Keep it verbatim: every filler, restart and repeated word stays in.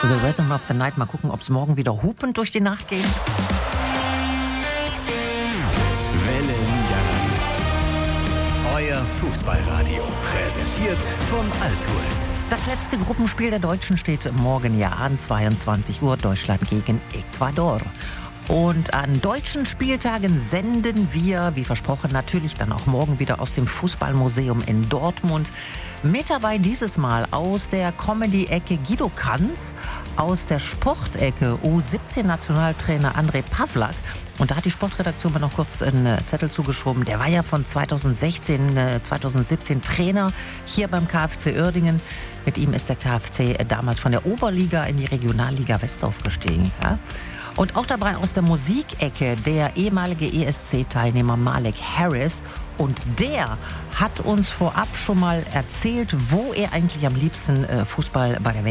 The Rhythm of the Night. Mal gucken, ob es morgen wieder hupend durch die Nacht geht. Welle Niederrhein. Euer Fußballradio. Präsentiert von Altours. Das letzte Gruppenspiel der Deutschen steht morgen ja an, zweiundzwanzig Uhr, Deutschland gegen Ecuador. Und an deutschen Spieltagen senden wir, wie versprochen, natürlich dann auch morgen wieder aus dem Fußballmuseum in Dortmund. Mit dabei dieses Mal aus der Comedy-Ecke Guido Kanz, aus der Sportecke U siebzehn Nationaltrainer André Pavlak. Und da hat die Sportredaktion mir noch kurz einen Zettel zugeschoben. Der war ja von zweitausendsechzehn, zweitausendsiebzehn Trainer hier beim KfC Uerdingen. Mit ihm ist der KfC damals von der Oberliga in die Regionalliga West aufgestiegen. Ja? Und auch dabei aus der Musikecke der ehemalige E S C-Teilnehmer Malek Harris. Und der hat uns vorab schon mal erzählt, wo er eigentlich am liebsten Fußball bei der